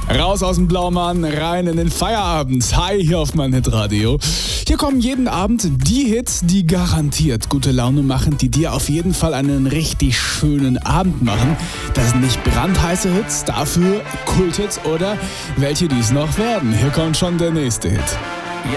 Raus aus dem Blaumann, rein in den Feierabend. Hi, hier auf mein Hitradio. Hier kommen jeden Abend die Hits, die garantiert gute Laune machen, die dir auf jeden Fall einen richtig schönen Abend machen. Das sind nicht brandheiße Hits, dafür Kulthits oder welche dies noch werden. Hier kommt schon der nächste Hit.